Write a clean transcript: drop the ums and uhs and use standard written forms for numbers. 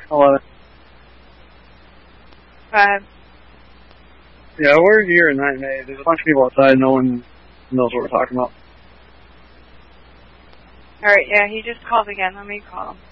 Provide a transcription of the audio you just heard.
11. Yeah, we're here in 9A. There's a bunch of people outside. No one knows what we're talking about. Alright, yeah, he just called again. Let me call him.